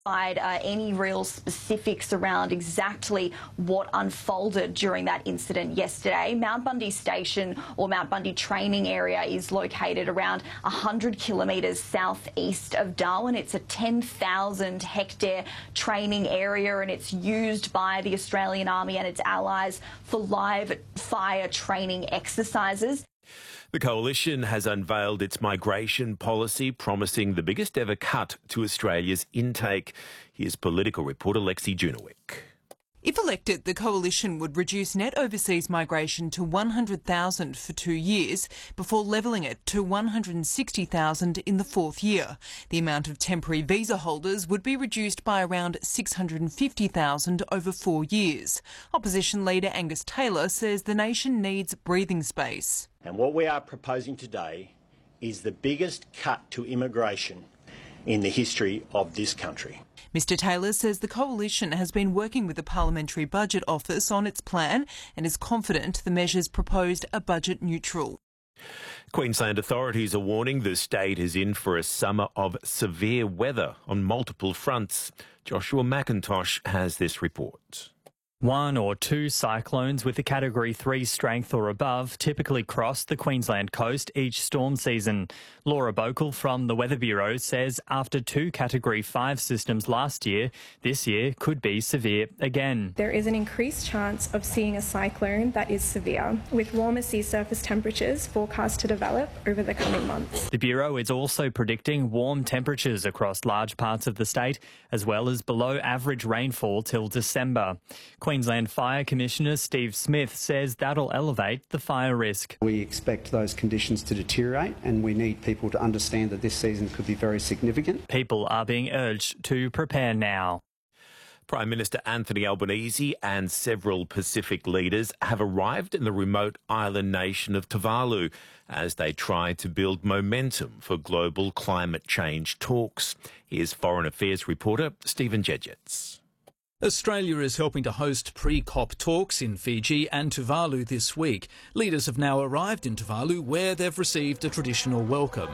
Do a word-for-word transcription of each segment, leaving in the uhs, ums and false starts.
Uh, any real specifics around exactly what unfolded during that incident yesterday. Mount Bundy Station, or Mount Bundy Training Area, is located around one hundred kilometres southeast of Darwin. It's a ten thousand hectare training area, and it's used by the Australian Army and its allies for live fire training exercises. The Coalition has unveiled its migration policy, promising the biggest ever cut to Australia's intake. Here's political reporter Lexi Junowick. If elected, the Coalition would reduce net overseas migration to one hundred thousand for two years before levelling it to one hundred sixty thousand in the fourth year. The amount of temporary visa holders would be reduced by around six hundred fifty thousand over four years. Opposition leader Angus Taylor says the nation needs breathing space. And what we are proposing today is the biggest cut to immigration in the history of this country. Mr Taylor says the Coalition has been working with the Parliamentary Budget Office on its plan and is confident the measures proposed are budget neutral. Queensland authorities are warning the state is in for a summer of severe weather on multiple fronts. Joshua McIntosh has this report. One or two cyclones with a Category three strength or above typically cross the Queensland coast each storm season. Laura Bokel from the Weather Bureau says after two Category five systems last year, this year could be severe again. There is an increased chance of seeing a cyclone that is severe, with warmer sea surface temperatures forecast to develop over the coming months. The Bureau is also predicting warm temperatures across large parts of the state, as well as below average rainfall till December. Queensland Fire Commissioner Steve Smith says that'll elevate the fire risk. We expect those conditions to deteriorate, and we need people to understand that this season could be very significant. People are being urged to prepare now. Prime Minister Anthony Albanese and several Pacific leaders have arrived in the remote island nation of Tuvalu as they try to build momentum for global climate change talks. Here's Foreign Affairs reporter Stephen Jedgetts. Australia is helping to host pre-COP talks in Fiji and Tuvalu this week. Leaders have now arrived in Tuvalu, where they've received a traditional welcome.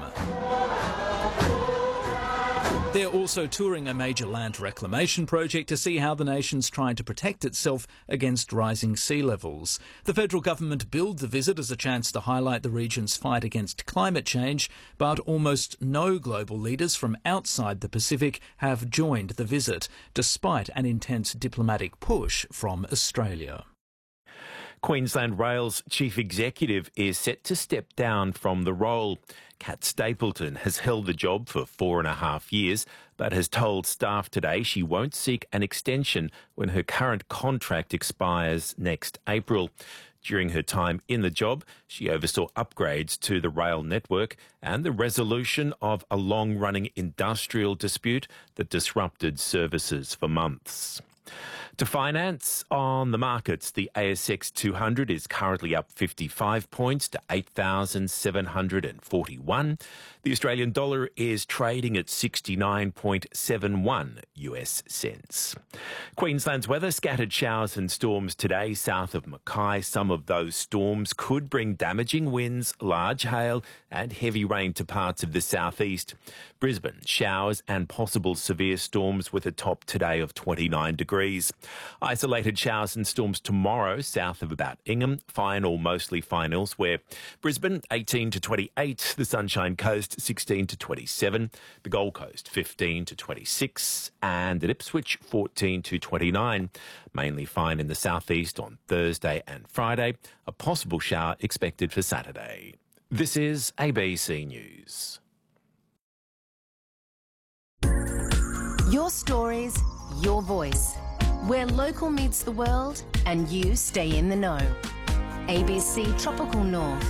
They're also touring a major land reclamation project to see how the nation's trying to protect itself against rising sea levels. The federal government billed the visit as a chance to highlight the region's fight against climate change, but almost no global leaders from outside the Pacific have joined the visit, despite an intense diplomatic push from Australia. Queensland Rail's chief executive is set to step down from the role. Kat Stapleton has held the job for four and a half years, but has told staff today she won't seek an extension when her current contract expires next April. During her time in the job, she oversaw upgrades to the rail network and the resolution of a long-running industrial dispute that disrupted services for months. To finance on the markets, the A S X two hundred is currently up fifty-five points to eight thousand seven hundred forty-one. The Australian dollar is trading at sixty-nine point seven one U S cents. Queensland's weather, scattered showers and storms today south of Mackay. Some of those storms could bring damaging winds, large hail and heavy rain to parts of the southeast. Brisbane, showers and possible severe storms with a top today of twenty-nine degrees. Isolated showers and storms tomorrow south of about Ingham, fine or mostly fine elsewhere. Brisbane eighteen to twenty-eight, the Sunshine Coast sixteen to twenty-seven, the Gold Coast fifteen to twenty-six and at Ipswich fourteen to twenty-nine. Mainly fine in the southeast on Thursday and Friday, a possible shower expected for Saturday. This is A B C News. Your stories, your voice. Where local meets the world and you stay in the know. A B C Tropical North.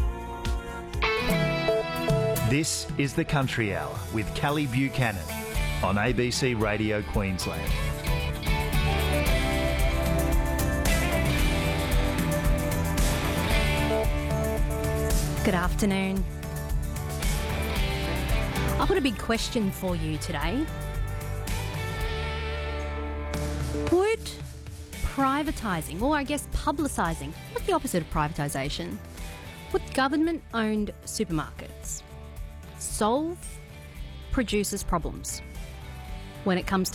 This is the Country Hour with Kelly Buchanan on A B C Radio Queensland. Good afternoon. I've got a big question for you today. Would privatising, or I guess publicising, what's the opposite of privatisation? Would government-owned supermarkets solve producers' problems? when it comes to